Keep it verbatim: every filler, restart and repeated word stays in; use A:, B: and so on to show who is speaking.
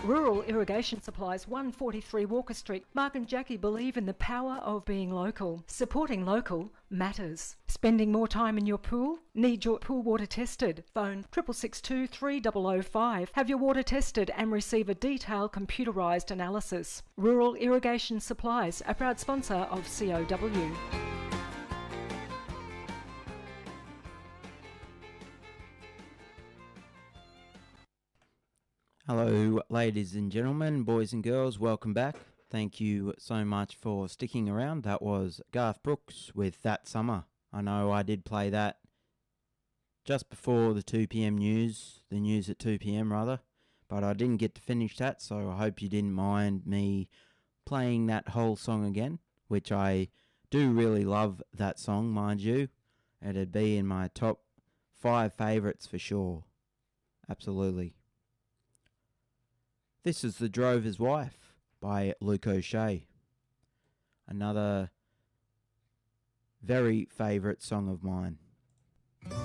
A: Rural Irrigation Supplies, one forty-three Walker Street. Mark and Jackie believe in the power of being local. Supporting local matters. Spending more time in your pool? Need your pool water tested? Phone six six six two, three zero zero five. Have your water tested and receive a detailed computerised analysis. Rural Irrigation Supplies, a proud sponsor of C O W.
B: Hello, ladies and gentlemen, boys and girls, welcome back. Thank you so much for sticking around. That was Garth Brooks with That Summer. I know I did play that just before the two p.m. news, the news at two p.m. rather, but I didn't get to finish that, so I hope you didn't mind me playing that whole song again, which I do really love that song, mind you. It'd be in my top five favourites for sure. Absolutely. This is The Drover's Wife by Luke O'Shea. Another very favourite song of mine.